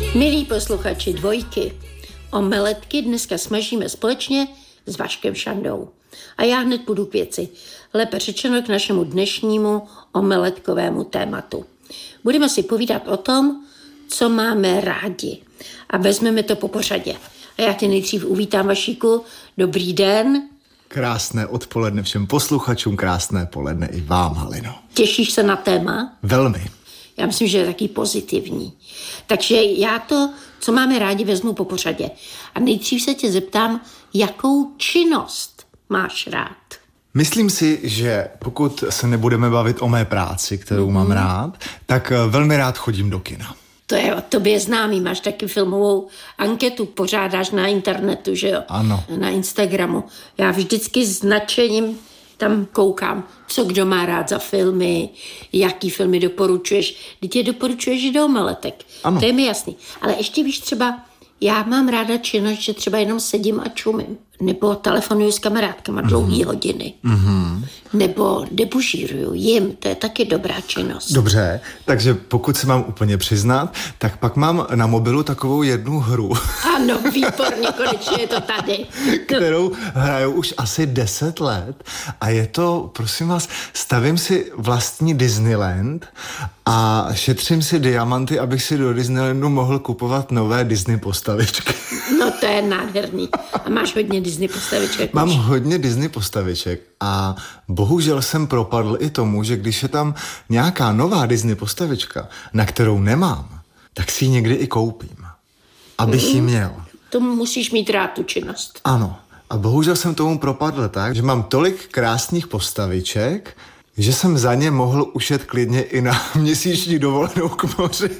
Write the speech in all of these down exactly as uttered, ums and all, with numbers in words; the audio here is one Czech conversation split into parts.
Milí posluchači Dvojky, omeletky dneska smažíme společně s Vaškem Šandou. A já hned půjdu k věci, lépe řečeno k našemu dnešnímu omeletkovému tématu. Budeme si povídat o tom, co máme rádi. A vezmeme to po pořadě. A já tě nejdřív uvítám, Vašíku. Dobrý den. Krásné odpoledne všem posluchačům, krásné poledne i vám, Halino. Těšíš se na téma? Velmi. Já myslím, že je taky pozitivní. Takže já to, co máme rádi, vezmu po pořadě. A nejdřív se tě zeptám, jakou činnost máš rád? Myslím si, že pokud se nebudeme bavit o mé práci, kterou mm. mám rád, tak velmi rád chodím do kina. To je o tobě známý, máš taky filmovou anketu, pořádáš na internetu, že jo? Ano. Na Instagramu. Já vždycky s nadšením tam koukám, co kdo má rád za filmy, jaký filmy doporučuješ. Teď je doporučuješ do omeletek. Ano. To je mi jasný. Ale ještě víš třeba, já mám ráda činnost, že třeba jenom sedím a čumím. Nebo telefonuju s kamarádkama dlouhý mm-hmm. hodiny. Mm-hmm. Nebo debužíruju, jim, to je taky dobrá činnost. Dobře, takže pokud se mám úplně přiznat, tak pak mám na mobilu takovou jednu hru. Ano, výborně, konečně je to tady. Kterou hraju už asi deset let a je to, prosím vás, stavím si vlastní Disneyland a šetřím si diamanty, abych si do Disneylandu mohl kupovat nové Disney postavičky. No to je nádherný. A máš hodně Disney postaviček? Mám hodně Disney postaviček a bohužel jsem propadl i tomu, že když je tam nějaká nová Disney postavička, na kterou nemám, tak si ji někdy i koupím, abych mm-hmm. ji měl. To musíš mít rád tu činnost. Ano. A bohužel jsem tomu propadl tak, že mám tolik krásných postaviček, že jsem za ně mohl ušet klidně i na měsíční dovolenou k moři.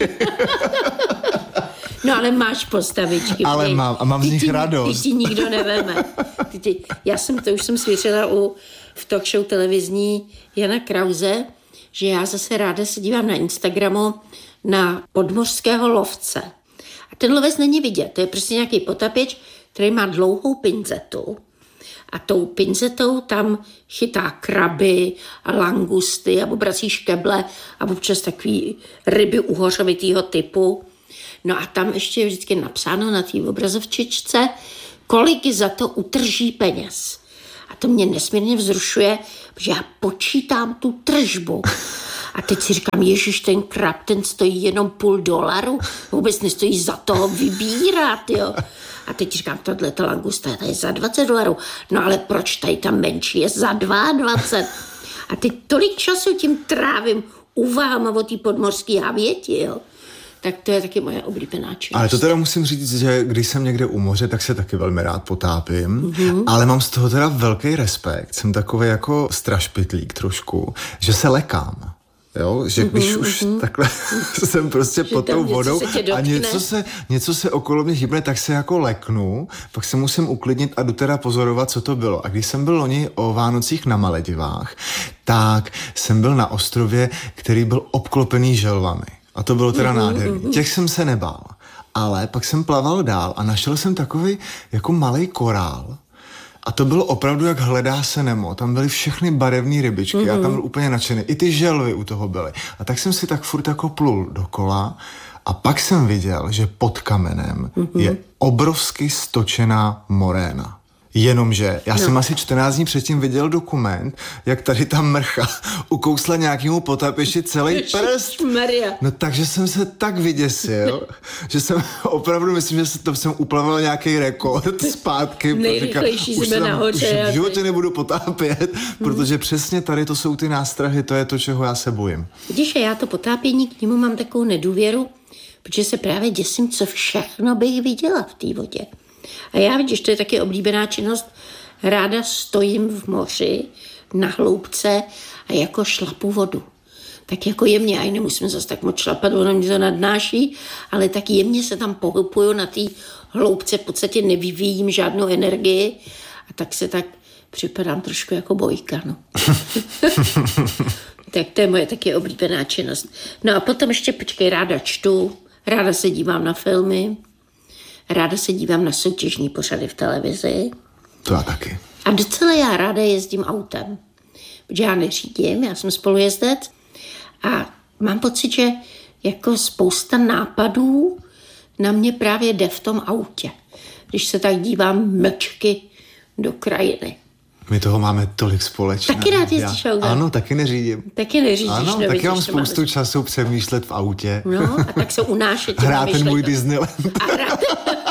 No ale máš postavičky. Ale ty, mám a mám z nich ty, radost. Ty ti nikdo neveme. Ty, ty, já jsem to už jsem svěřila u, v talk show televizní Jana Krause, že já zase ráda se dívám na Instagramu na podmořského lovce. A ten lovec není vidět. To je prostě nějaký potapěč, který má dlouhou pinzetu. A tou pinzetou tam chytá kraby a langusty a obrací škeble a občas takový ryby uhořovitýho typu. No a tam ještě je vždycky napsáno na té obrazovčičce, kolik za to utrží peněz. A to mě nesmírně vzrušuje, protože já počítám tu tržbu. A teď si říkám, ježiš, ten krab, ten stojí jenom půl dolaru, vůbec nestojí za toho vybírat, jo. A teď říkám, tohleto langusta je za dvacet dolarů. No ale proč tady ta menší je za dvacet dva? A teď tolik času tím trávím uvahama o té podmořské havěti, jo. Tak to je taky moje oblíbená činnost. Ale to teda musím říct, že když jsem někde u moře, tak se taky velmi rád potápím, mm-hmm. ale mám z toho teda velký respekt. Jsem takový jako strašpitlík trošku, že se lekám. Jo, že když mm-hmm, už mm-hmm. takhle jsem prostě že pod tou vodou a něco se, něco se okolo mě hýbne, tak se jako leknu, pak se musím uklidnit a jdu teda pozorovat, co to bylo. A když jsem byl loni o Vánocích na Maledivách, tak jsem byl na ostrově, který byl obklopený želvami. A to bylo teda mm-hmm, nádherný. Mm-hmm. Těch jsem se nebál. Ale pak jsem plaval dál a našel jsem takový jako malej korál. A to bylo opravdu, jak hledá se Nemo. Tam byly všechny barevné rybičky. Mm-hmm. Já tam byl úplně nadšený. I ty želvy u toho byly. A tak jsem si tak furt jako plul dokola. A pak jsem viděl, že pod kamenem mm-hmm. je obrovsky stočená moréna. Jenomže já no. jsem asi čtrnáct dní předtím viděl dokument, jak tady ta mrcha ukousla nějakému potapěši celý prst. Maria. No takže jsem se tak vyděsil, že jsem opravdu myslím, že to jsem uplavil nějaký rekord zpátky. Nejrychlejší jsme nahoře. Už v životě nebudu potápět, hmm. protože přesně tady to jsou ty nástrahy, to je to, čeho já se bojím. Vidíš, já to potápění k němu mám takovou nedůvěru, protože se právě děsím, co všechno bych viděla v té vodě. A já vidíš, to je taky oblíbená činnost, ráda stojím v moři na hloubce a jako šlapu vodu. Tak jako jemně, a nemusím zase tak moc šlapat, ono mě to nadnáší, ale tak jemně se tam pohybuju na té hloubce, v podstatě nevyvíjím žádnou energii a tak se tak připadám trošku jako bojka, no. Tak to je moje taky oblíbená činnost. No a potom ještě, počkej, ráda čtu, ráda se dívám na filmy, ráda se dívám na soutěžní pořady v televizi. To já taky. A docela já ráda jezdím autem, protože já neřídím, já jsem spolujezdec a mám pocit, že jako spousta nápadů na mě právě jde v tom autě, když se tak dívám mlčky do krajiny. My toho máme tolik společného. Taky rád jezdíš autem? Ano, taky neřídím. Taky neřídíš. Ano, nevíš, taky mám to spoustu máme. času přemýšlet v autě. No, a tak se unášet. Hrát ten můj Disneyland. A hrát.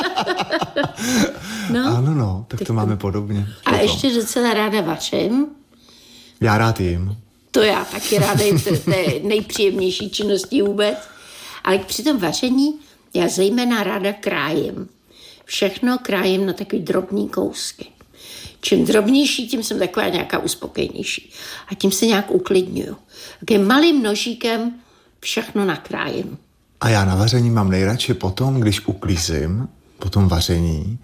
No. Ano, no, tak to máme podobně. A potom ještě docela ráda vařím. Já rád jím. To já taky ráda jím, to, to je nejpříjemnější činností vůbec. Ale při tom vaření já zejména ráda krájím. Všechno krájím na takový drobný kousky. Čím drobnější, tím jsem taková nějaká uspokojenější. A tím se nějak uklidňuju. Takým malým nožíkem všechno nakrájím. A já na vaření mám nejradši potom, když uklízím, po tom vaření,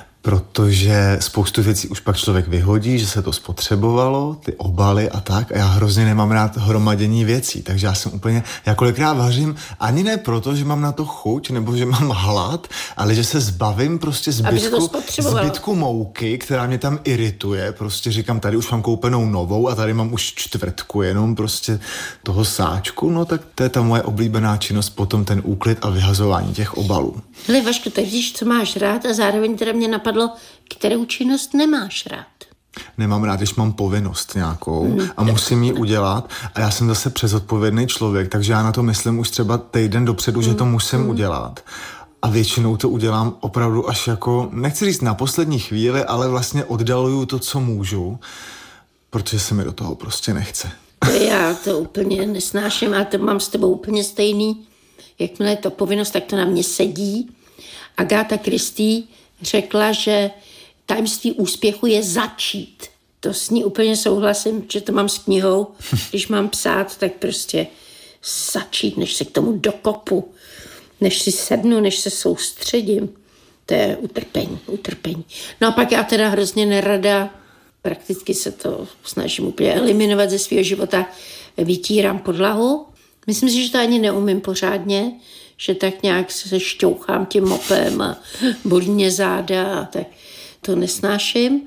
protože spoustu věcí už pak člověk vyhodí, že se to spotřebovalo, ty obaly a tak. A já hrozně nemám rád hromadění věcí, takže já jsem úplně, já kolikrát vařím, ani ne proto, že mám na to chuť, nebo že mám hlad, ale že se zbavím prostě zbytku, zbytku mouky, která mě tam irituje. Prostě říkám, tady už mám koupenou novou a tady mám už čtvrtku jenom prostě toho sáčku. No tak to je ta moje oblíbená činnost, potom ten úklid a vyhazování těch obalů. Hele Vašku, tak víš, co máš rád a zároveň teda mě napadlo, kterou činnost nemáš rád. Nemám rád, když mám povinnost nějakou a musím ji udělat a já jsem zase přezodpovědný člověk, takže já na to myslím už třeba týden dopředu, že to musím udělat. A většinou to udělám opravdu až jako, nechci říct na poslední chvíli, ale vlastně oddaluju to, co můžu, protože se mi do toho prostě nechce. To já to úplně nesnáším a to mám s tebou úplně stejný. Jakmile je to povinnost, tak to na mě sedí. Agatha Christie řekla, že tajemství úspěchu je začít. To s ní úplně souhlasím, že to mám s knihou. Když mám psát, tak prostě začít, než se k tomu dokopu, než si sednu, než se soustředím. To je utrpení, utrpení. No a pak já teda hrozně nerada, prakticky se to snažím úplně eliminovat ze svého života, vytírám podlahu. Myslím si, že to ani neumím pořádně, že tak nějak se šťouchám tím mopem a bolí mě záda a tak to nesnáším.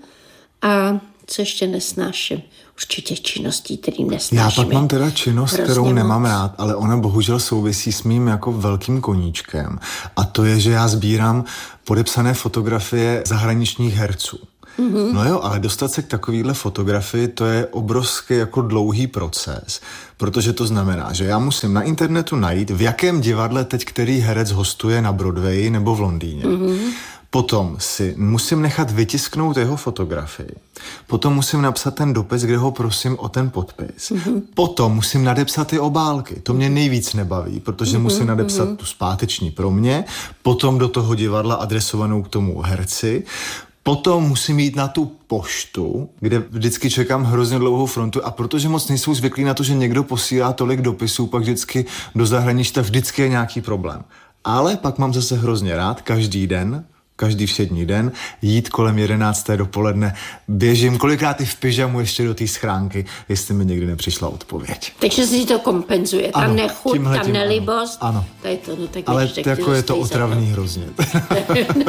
A co ještě nesnáším? Určitě činností, který nesnáším. Já pak mám teda činnost, kterou moc nemám rád, ale ona bohužel souvisí s mým jako velkým koníčkem. A to je, že já sbírám podepsané fotografie zahraničních herců. Mm-hmm. No jo, ale dostat se k takovýhle fotografii, to je obrovský jako dlouhý proces, protože to znamená, že já musím na internetu najít, v jakém divadle teď který herec hostuje na Broadwayi nebo v Londýně. Mm-hmm. Potom si musím nechat vytisknout jeho fotografii. Potom musím napsat ten dopis, kde ho prosím o ten podpis. Mm-hmm. Potom musím nadepsat ty obálky. To mě nejvíc nebaví, protože mm-hmm. musím nadepsat mm-hmm. tu zpáteční pro mě, potom do toho divadla adresovanou k tomu herci. Potom musím jít na tu poštu, kde vždycky čekám hrozně dlouhou frontu a protože moc nejsou zvyklí na to, že někdo posílá tolik dopisů, pak vždycky do zahraničí, tak vždycky je nějaký problém. Ale pak mám zase hrozně rád každý den, každý všední den, jít kolem jedenácté dopoledne, běžím kolikrát i v pyžamu ještě do té schránky, jestli mi někdy nepřišla odpověď. Takže si to kompenzuje, ta ano, nechuť, ta nelibost. Ano, ano. To je to, no, tak ale víš, jako je to otravný hrozně.